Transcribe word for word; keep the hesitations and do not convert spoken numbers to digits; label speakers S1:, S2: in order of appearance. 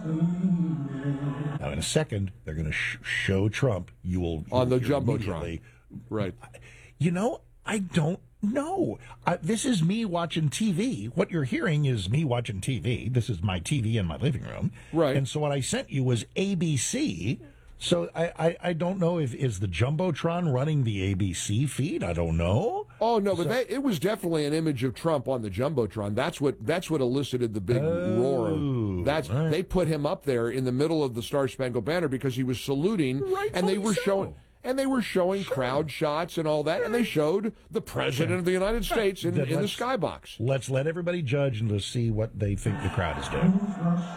S1: Now, in a second, they're going to sh- show Trump. You will
S2: on the
S1: jumbotron,
S2: right?
S1: You know, I don't know. Uh, this is me watching T V. What you're hearing is me watching T V. This is my T V in my living room,
S2: right?
S1: And so what I sent you was A B C. So I, I, I don't know if is the jumbotron running the A B C feed. I don't know.
S2: Oh no, but
S1: so,
S2: they, it was definitely an image of Trump on the jumbotron. That's what that's what elicited the big
S1: oh,
S2: roar. That's
S1: right.
S2: They put him up there in the middle of the Star Spangled Banner because he was saluting,
S1: Rightfully
S2: and they were
S1: so.
S2: showing and they were showing sure. crowd shots and all that, sure. and they showed the president of the United States in, in the skybox.
S1: Let's let everybody judge and let's see what they think the crowd is doing.